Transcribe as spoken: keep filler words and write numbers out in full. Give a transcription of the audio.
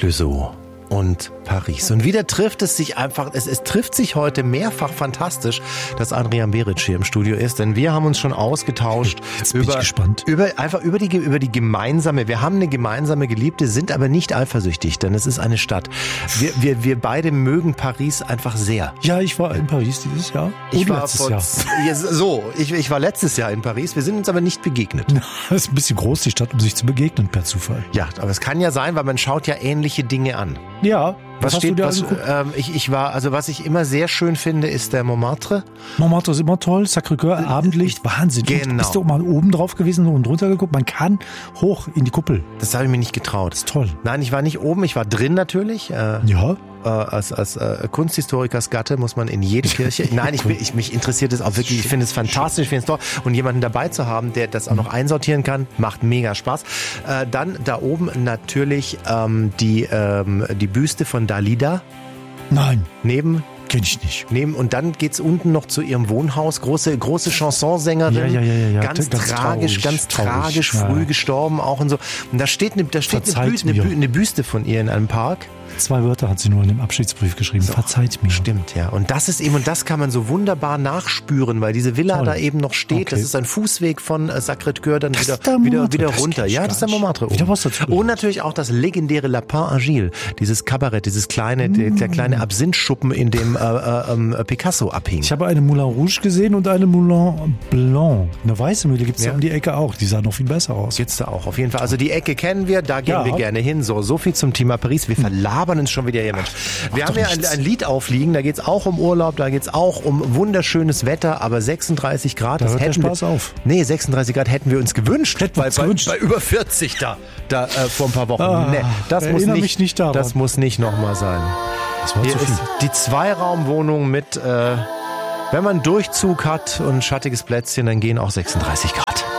Clouseau und Paris. Und wieder trifft es sich einfach, es, es trifft sich heute mehrfach fantastisch, dass Adrian Beric hier im Studio ist, denn wir haben uns schon ausgetauscht Jetzt bin über, ich gespannt. über, einfach über die, über die gemeinsame, wir haben eine gemeinsame Geliebte, sind aber nicht eifersüchtig, denn es ist eine Stadt. Wir, wir, wir beide mögen Paris einfach sehr. Ja, ich war in Paris dieses Jahr. Ich Und war letztes vor, Jahr. Ja, so, ich, ich war letztes Jahr in Paris, wir sind uns aber nicht begegnet. Das ist ein bisschen groß, die Stadt, um sich zu begegnen per Zufall. Ja, aber es kann ja sein, weil man schaut ja ähnliche Dinge an. Ja. Was, Was steht, hast du dir was, angeguckt? ähm, ich, ich war, also was ich immer sehr schön finde, ist der Montmartre. Montmartre ist immer toll, Sacré-Cœur, Abendlicht, Wahnsinn. Genau. Und bist du auch mal oben drauf gewesen und runter geguckt? Man kann hoch in die Kuppel. Das habe ich mir nicht getraut. Das ist toll. Nein, ich war nicht oben, ich war drin natürlich. Äh, Ja. äh, als als äh, Kunsthistorikers Gatte muss man in jede Kirche. Nein, ich, ich mich interessiert es auch wirklich. Ich finde es fantastisch, ich finde es toll. Und jemanden dabei zu haben, der das auch noch einsortieren kann, macht mega Spaß. Äh, dann da oben natürlich ähm, die ähm, die Büste von Dalida. Nein, Neben, kenn ich nicht. neben und dann geht's unten noch zu ihrem Wohnhaus. Große, große Chansonsängerin. Ja, ja, ja, ja, ja. Ganz, Ganz tragisch, traurig, ganz traurig, tragisch, ja. früh gestorben auch und so. Und da steht eine, da steht eine, Verzeiht Büste, eine, mir. Bü- eine Büste von ihr in einem Park. Zwei Wörter hat sie nur in dem Abschiedsbrief geschrieben. Verzeiht mir. Stimmt, ja. Und das ist eben, und das kann man so wunderbar nachspüren, weil diese Villa Toll. da eben noch steht. Okay. Das ist ein Fußweg von äh, Sacré-Cœur dann Das wieder, ist der wieder, Montmartre, wieder das runter. kenn ich Ja, gar das ist der nicht. Montmartre oben. Wieder was dazu. Und natürlich auch das legendäre Lapin Agile. Dieses Kabarett, dieses kleine, der, der kleine Absinthschuppen, in dem äh, äh, äh, Picasso abhing. Ich habe eine Moulin Rouge gesehen und eine Moulin Blanc. Eine weiße Mühle gibt es Ja. ja um die Ecke auch. Die sah noch viel besser aus. Gibt's da auch, auf jeden Fall. Also die Ecke kennen wir, da gehen Ja. wir gerne hin. So, so viel zum Thema Paris. Wir verlabern uns schon wieder hier, Mensch. Wir haben doch ja ein, nichts. ein Lied aufliegen, da geht's auch um Urlaub, da geht's auch um wunderschönes Wetter, aber sechsunddreißig Grad, Da das hört der hätten Spaß wir, auf. Nee, sechsunddreißig Grad hätten wir uns gewünscht, Hätten wir bei, uns bei, gewünscht. bei über vierzig da, da äh, vor ein paar Wochen. Ah, nee, das muss erinnere nicht, mich nicht daran. das muss nicht nochmal sein. Das war Hier zu viel. ist die Zweiraumwohnung mit, äh, wenn man Durchzug hat und ein schattiges Plätzchen, dann gehen auch sechsunddreißig Grad.